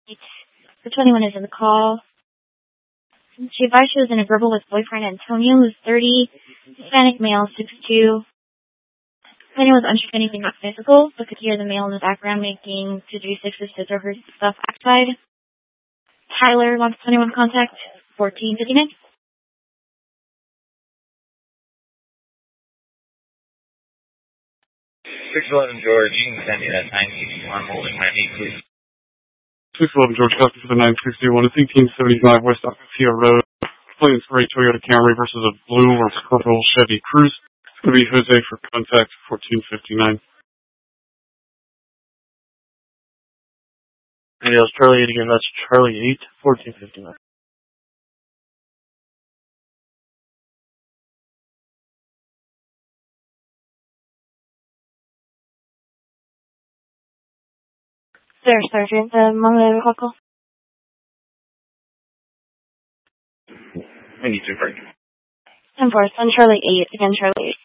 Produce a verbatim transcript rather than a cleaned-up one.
The twenty-one is in the call. She advised she was in a verbal with boyfriend Antonio, who's thirty, Hispanic male, six two. Plaintiff was unsure of anything not physical, but could hear the male in the background making two three sixes to throw her stuff outside. Tyler wants twenty-one contact, fourteen fifty-nine. six eleven George, you can send me that nine sixty-one holding my knee, please. six eleven George, copy for the nine sixty-one. It's eighteen seventy-five West Aquia Road. Plaintiff's gray Toyota Camry versus a blue or purple Chevy Cruze. It's going to be Jose for contact, fourteen fifty-nine. And it was Charlie eight again, that's Charlie eight, fourteen fifty-nine. There, Sergeant, the Mongo call. I need to break. ten four, on Charlie eight, again Charlie eight.